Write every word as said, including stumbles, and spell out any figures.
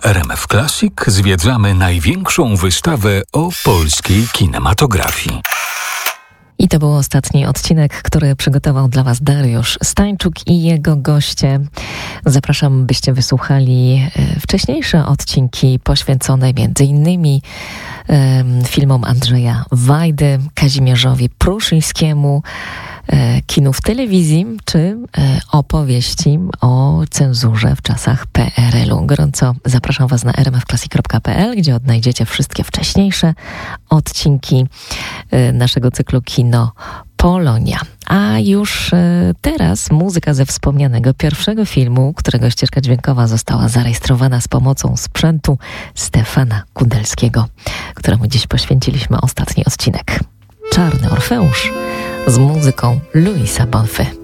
R M F Classic zwiedzamy największą wystawę o polskiej kinematografii. I to był ostatni odcinek, który przygotował dla Was Dariusz Stańczuk i jego goście. Zapraszam, byście wysłuchali wcześniejsze odcinki poświęcone między innymi um, filmom Andrzeja Wajdy, Kazimierzowi Pruszyńskiemu, kinu w telewizji, czy opowieści o cenzurze w czasach P R L u. Gorąco zapraszam Was na r m f classic kropka p l, gdzie odnajdziecie wszystkie wcześniejsze odcinki naszego cyklu Kino Polonia. A już teraz muzyka ze wspomnianego pierwszego filmu, którego ścieżka dźwiękowa została zarejestrowana z pomocą sprzętu Stefana Kudelskiego, któremu dziś poświęciliśmy ostatni odcinek. Czarny Orfeusz z muzyką Luisa Bonfy.